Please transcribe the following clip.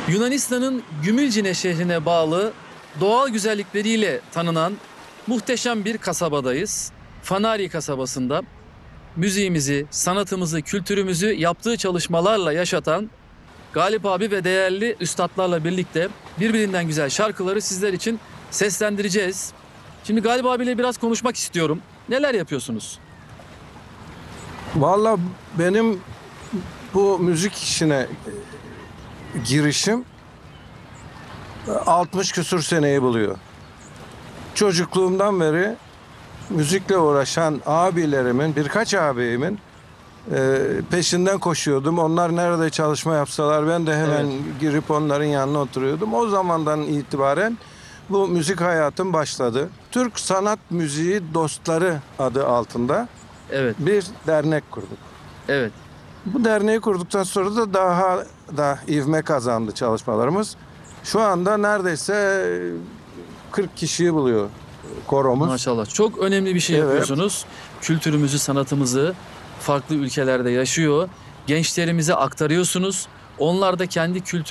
Yunanistan'ın Gümülcine şehrine bağlı doğal güzellikleriyle tanınan muhteşem bir kasabadayız. Fanari kasabasında müziğimizi, sanatımızı, kültürümüzü yaptığı çalışmalarla yaşatan Galip abi ve değerli üstadlarla birlikte birbirinden güzel şarkıları sizler için seslendireceğiz. Şimdi Galip abiyle biraz konuşmak istiyorum. Neler yapıyorsunuz? Vallahi benim bu müzik işine girişim 60 küsur seneyi buluyor. Çocukluğumdan beri müzikle uğraşan abilerimin, birkaç abimin peşinden koşuyordum. Onlar nerede çalışma yapsalar ben de hemen girip onların yanına oturuyordum. O zamandan itibaren bu müzik hayatım başladı. Türk Sanat Müziği Dostları adı altında Evet, bir dernek kurduk. evet. Bu derneği kurduktan sonra da daha da ivme kazandı çalışmalarımız. Şu anda neredeyse 40 kişiyi buluyor koromuz. Maşallah. Çok önemli bir şey Evet. yapıyorsunuz. Kültürümüzü, sanatımızı farklı ülkelerde yaşıyor. Gençlerimize aktarıyorsunuz. Onlar da kendi kültür